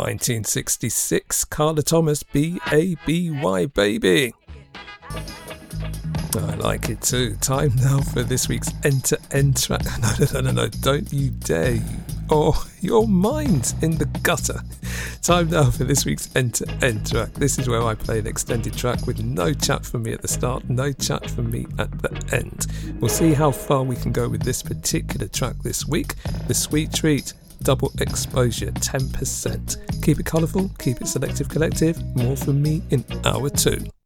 1966, Carla Thomas, B-A-B-Y, baby. I like it too. Time now for this week's end-to-end track. No, don't you dare. Your mind's in the gutter. Time now for this week's end-to-end track. This is where I play an extended track with no chat from me at the start, no chat from me at the end. We'll see how far we can go with this particular track this week. The Sweet Treat, Double Exposure, 10%. Keep it colourful, keep it selective collective. More from me in hour 2.